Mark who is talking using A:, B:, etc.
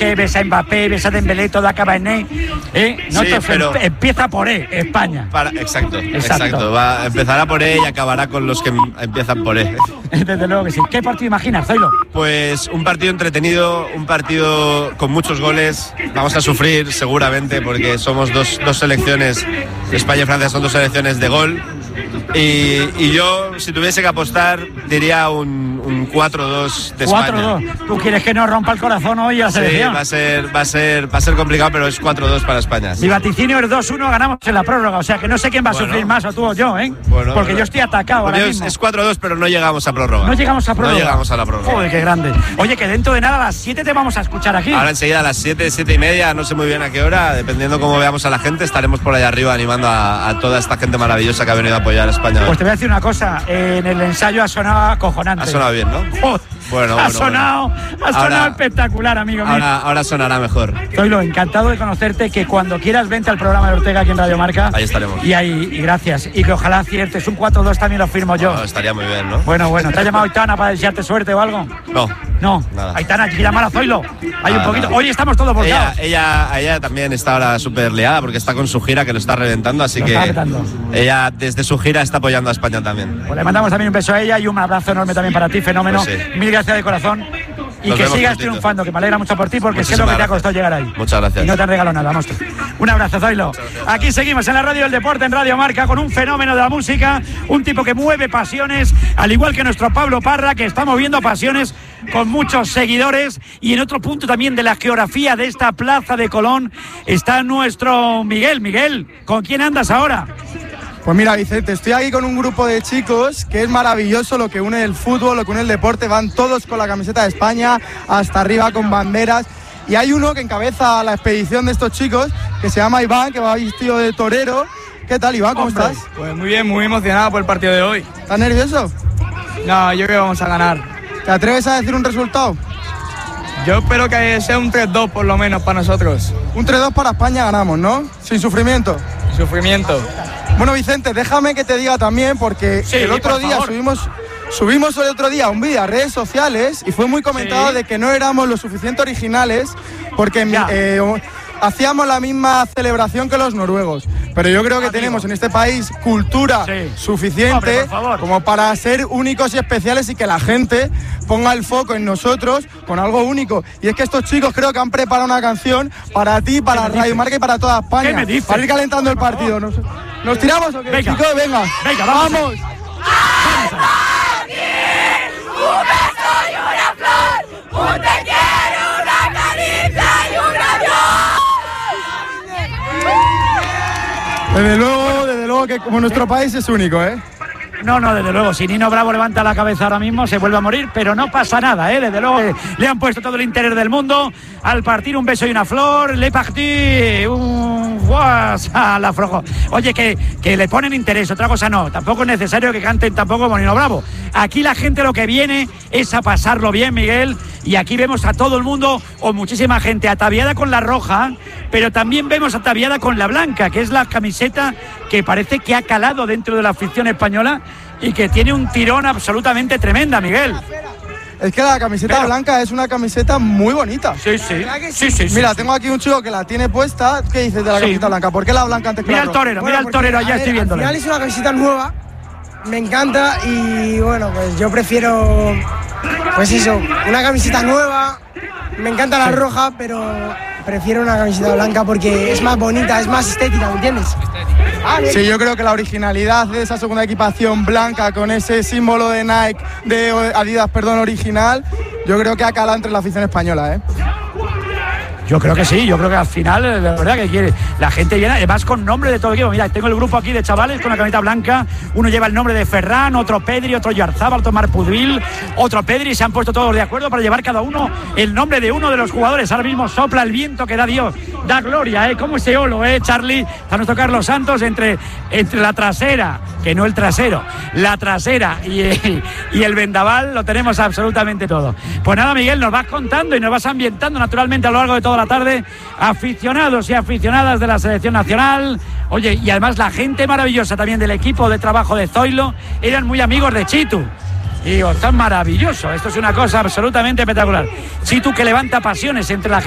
A: José, ves a Mbappé, ves a Dembélé, todo acaba en E. Nosotros
B: pero
A: empieza por E, España.
B: Exacto. Empezará por E y acabará con los que empiezan por E.
A: Desde luego que sí. ¿Qué partido imaginas, Zoilo?
B: Pues un partido entretenido, un partido con muchos goles. Vamos a sufrir seguramente porque somos dos selecciones, España y Francia son dos selecciones de gol. Y yo, si tuviese que apostar, diría un 4-2 de España.
A: 4-2. ¿Tú quieres que nos rompa el corazón hoy a la selección?
B: Sí, va a ser complicado, pero es 4-2 para España. Sí.
A: Mi vaticinio es 2-1, ganamos en la prórroga. O sea que no sé quién va a sufrir más, o tú o yo, ¿eh? Porque yo estoy atacado ahora mismo.
B: Es 4-2, pero no llegamos a prórroga.
A: No llegamos a prórroga.
B: No llegamos a la prórroga.
A: Joder, qué grande. Oye, que dentro de nada a las 7 te vamos a escuchar aquí.
B: Ahora enseguida a las 7, 7 y media, no sé muy bien a qué hora, dependiendo cómo veamos a la gente, estaremos por allá arriba animando a toda esta gente maravillosa que ha venido a apoyar a España.
A: Pues te voy a decir una cosa, en el ensayo ha sonado acojonante.
B: Ha sonado bien, ¿no?
A: Joder. Ha sonado espectacular, amigo mío.
B: Ahora sonará mejor.
A: Zoilo, encantado de conocerte, que cuando quieras vente al programa de Ortega aquí en Radio Marca.
B: Ahí estaremos.
A: Y gracias. Y que ojalá aciertes. Un 4-2 también lo firmo yo.
B: No, estaría muy bien, ¿no?
A: Bueno. ¿Te ha llamado Aitana para desearte suerte o algo? No.
B: Nada.
A: Aitana, ¿quieres llamar a Zoilo? Hay un poquito. Hoy estamos todos volcados.
B: Ella también está ahora súper liada porque está con su gira que lo está reventando, así que ella desde su gira está apoyando a España también.
A: Pues le mandamos también un beso a ella y un abrazo enorme también para ti, fenómeno.
B: Pues sí.
A: Mil gracias de corazón. Y que sigas triunfando, que me alegra mucho por ti, porque sé lo que te ha costado llegar ahí.
B: Muchas gracias.
A: Y no te han regalado nada, monstruo. Un abrazo, Zoilo. Aquí seguimos en la radio del deporte, en Radio Marca, con un fenómeno de la música, un tipo que mueve pasiones, al igual que nuestro Pablo Parra, que está moviendo pasiones con muchos seguidores. Y en otro punto también de la geografía de esta plaza de Colón está nuestro Miguel. Miguel, ¿con quién andas ahora?
C: Pues mira, Vicente, estoy aquí con un grupo de chicos que es maravilloso lo que une el fútbol, lo que une el deporte. Van todos con la camiseta de España, hasta arriba con banderas. Y hay uno que encabeza la expedición de estos chicos, que se llama Iván, que va vestido de torero. ¿Qué tal, Iván? ¿Cómo estás?
D: Pues muy bien, muy emocionado por el partido de hoy.
C: ¿Estás nervioso?
D: No, yo creo que vamos a ganar.
C: ¿Te atreves a decir un resultado?
D: Yo espero que sea un 3-2 por lo menos para nosotros.
C: Un 3-2 para España ganamos, ¿no? Sin sufrimiento.
D: Sin sufrimiento.
C: Bueno, Vicente, déjame que te diga también, porque el otro día subimos el otro día un vídeo a redes sociales y fue muy comentado de que no éramos lo suficiente originales porque hacíamos la misma celebración que los noruegos. Pero yo creo que tenemos en este país cultura suficiente como para ser únicos y especiales y que la gente ponga el foco en nosotros con algo único. Y es que estos chicos creo que han preparado una canción para ti, para Radio Marca y para toda España.
A: ¿Qué me dices?
C: Para ir calentando el partido. ¿Nos tiramos o qué,
A: venga,
C: chicos? Venga, vamos.
E: Un beso y una flor, un te quiero, una caricia y un adiós.
C: Desde luego que como nuestro país es único, ¿eh?
A: No, desde luego, si Nino Bravo levanta la cabeza ahora mismo se vuelve a morir, pero no pasa nada, desde luego le han puesto todo el interés del mundo al partir un beso y una flor, le partí un guas a la aflojo. Oye, que le ponen interés, otra cosa no, tampoco es necesario que canten tampoco como Nino Bravo. Aquí la gente lo que viene es a pasarlo bien, Miguel, y aquí vemos a todo el mundo, o muchísima gente ataviada con la roja, pero también vemos ataviada con la blanca, que es la camiseta que parece que ha calado dentro de la afición española y que tiene un tirón absolutamente tremenda, Miguel.
C: Es que la camiseta blanca es una camiseta muy bonita.
A: Sí.
C: Mira, tengo aquí un chico que la tiene puesta. ¿Qué dices de la camiseta blanca? ¿Por qué la blanca antes que la roja?
A: Mira el torero, allá estoy viéndolo.
F: Al final es una camiseta nueva, me encanta y bueno, pues yo prefiero, pues eso, una camiseta nueva. Me encanta la roja, pero prefiero una camiseta blanca porque es más bonita, es más estética, ¿me entiendes?
C: Sí, yo creo que la originalidad de esa segunda equipación blanca con ese símbolo de Nike, de Adidas, original, yo creo que ha calado entre la afición española, ¿eh?
A: Yo creo que sí, yo creo que al final, de verdad que quiere. La gente viene, además con nombre de todo el equipo. Mira, tengo el grupo aquí de chavales con la camiseta blanca. Uno lleva el nombre de Ferran, otro Pedri, otro Yarzábal, otro Marpudvil, otro Pedri. Se han puesto todos de acuerdo para llevar cada uno el nombre de uno de los jugadores. Ahora mismo sopla el viento que da Dios, da gloria, como ese olo, Charlie. Está nuestro Carlos Santos entre la trasera, que no el trasero, la trasera y el vendaval, lo tenemos absolutamente todo. Pues nada, Miguel, nos vas contando y nos vas ambientando naturalmente a lo largo de toda la tarde, aficionados y aficionadas de la selección nacional. Oye, y además la gente maravillosa también del equipo de trabajo de Zoilo eran muy amigos de Chitu. Y digo, tan maravilloso, esto es una cosa absolutamente espectacular. Chitu que levanta pasiones entre la gente.